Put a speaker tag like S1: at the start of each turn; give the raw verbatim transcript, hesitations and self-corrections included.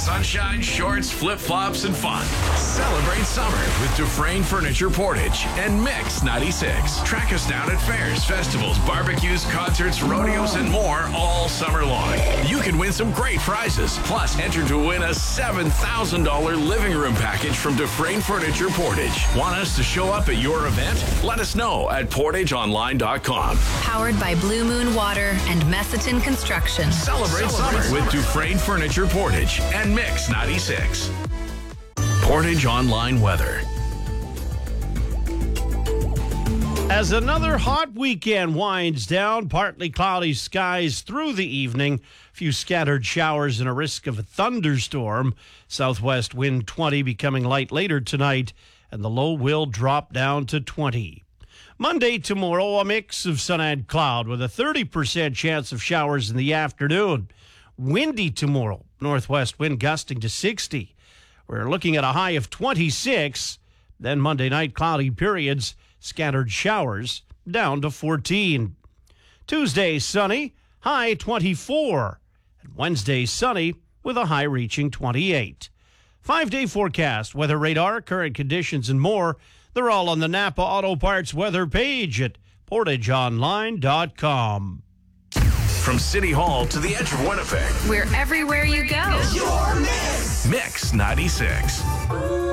S1: Sunshine, shorts, flip-flops, and fun. Celebrate summer with Dufresne Furniture Portage and Mix ninety-six. Track us down at fairs, festivals, barbecues, concerts, rodeos, and more all summer long. You can win some great prizes. Plus, enter to win a seven thousand dollars living room package from Dufresne Furniture Portage. Want us to show up at your event? Let us know at portage online dot com.
S2: Powered by Blue Moon Water and Messiton Construction.
S1: Celebrate, Celebrate summer with Dufresne Furniture Portage and Mix ninety-six. Portage Online Weather.
S3: As another hot weekend winds down, partly cloudy skies through the evening, a few scattered showers and a risk of a thunderstorm. Southwest wind twenty, becoming light later tonight, and the low will drop down to twenty. Monday, tomorrow, a mix of sun and cloud with a thirty percent chance of showers in the afternoon. Windy tomorrow, northwest wind gusting to sixty. We're looking at a high of twenty-six. Then Monday night, cloudy periods, scattered showers, down to fourteen. Tuesday, sunny, high twenty-four. And Wednesday, sunny, with a high reaching twenty-eight. Five-day forecast, weather radar, current conditions, and more. They're all on the Napa Auto Parts weather page at portage online dot com.
S1: From City Hall to the edge of Winnipeg.
S2: We're everywhere you go.
S1: Mix ninety-six.